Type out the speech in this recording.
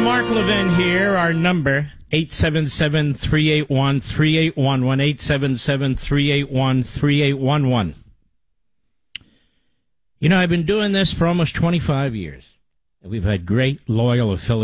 Mark Levin here. Our number, 877-381-3811, 877-381-3811. You know, I've been doing this for almost 25 years. We've had great, loyal affiliates.